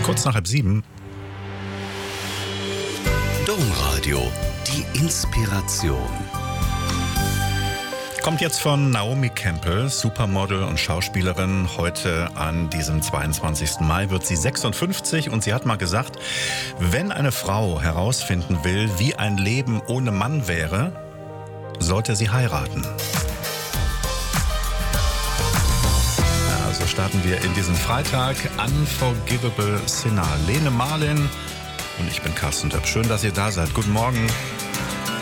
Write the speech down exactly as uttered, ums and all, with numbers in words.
Kurz nach halb sieben. Domradio, die Inspiration. Kommt jetzt von Naomi Campbell, Supermodel und Schauspielerin. Heute an diesem zweiundzwanzigsten Mai wird sie sechsundfünfzig und sie hat mal gesagt, wenn eine Frau herausfinden will, wie ein Leben ohne Mann wäre, sollte sie heiraten. Ja, so starten wir in diesem Freitag. Unforgivable Sinner. Lene Marlin und ich bin Carsten Döpf. Schön, dass ihr da seid. Guten Morgen.